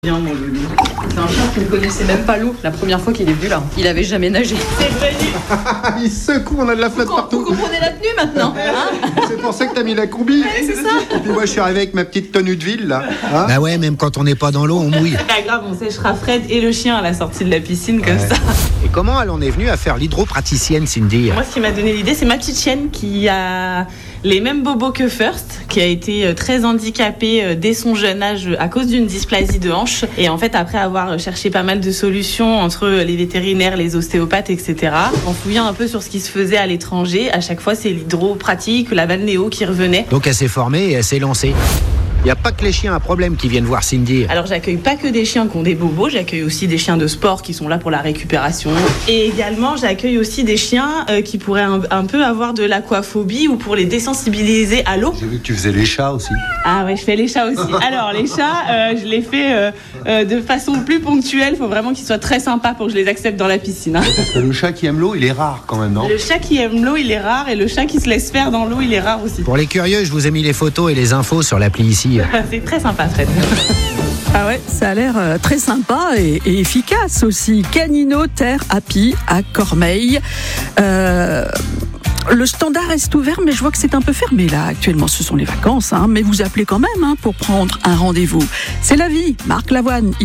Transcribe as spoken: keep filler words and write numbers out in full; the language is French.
Bien mon loulou. C'est un chien qui ne connaissait même pas l'eau la première fois qu'il est venu là. Il avait jamais nagé. C'est venu. Il secoue, on a de la flotte vous, partout. Vous comprenez la tenue maintenant hein? C'est pour ça que t'as mis la combi. Ouais, c'est ça. Et puis moi je suis arrivé avec ma petite tenue de ville là. Hein, Bah ouais, même quand on n'est pas dans l'eau, on mouille. C'est pas grave, on séchera Fred et le chien à la sortie de la piscine comme Ouais. ça. Et comment elle en est venue à faire l'hydropraticienne, Cindy? Moi, ce qui m'a donné l'idée, c'est ma petite chienne qui a les mêmes bobos que First, qui a été très handicapée dès son jeune âge à cause d'une dysplasie de hanche. Et en fait, après avoir cherché pas mal de solutions entre les vétérinaires, les ostéopathes, et cetera, en fouillant un peu sur ce qui se faisait à l'étranger, à chaque fois, c'est l'hydropratique, la balnéo qui revenait. Donc elle s'est formée et elle s'est lancée. Il n'y a pas que les chiens à problème qui viennent voir Cindy. Alors j'accueille pas que des chiens qui ont des bobos, j'accueille aussi des chiens de sport qui sont là pour la récupération. Et également j'accueille aussi des chiens euh, qui pourraient un, un peu avoir de l'aquaphobie ou pour les désensibiliser à l'eau. J'ai vu que tu faisais les chats aussi. Ah ouais, je fais les chats aussi. Alors les chats, euh, je les fais euh, euh, de façon plus ponctuelle, il faut vraiment qu'ils soient très sympas pour que je les accepte dans la piscine. Hein. Parce que le chat qui aime l'eau, il est rare quand même, non? Le chat qui aime l'eau, il est rare, et le chat qui se laisse faire dans l'eau, il est rare aussi. Pour les curieux, je vous ai mis les photos et les infos sur l'appli ici. C'est très sympa, Fred. Ah ouais, ça a l'air euh, très sympa et, et efficace aussi. Canino Terre Happy à Cormeilles. Euh, le standard reste ouvert, mais je vois que c'est un peu fermé là actuellement. Ce sont les vacances, hein, mais vous appelez quand même hein, pour prendre un rendez-vous. C'est la vie, Marc Lavoine.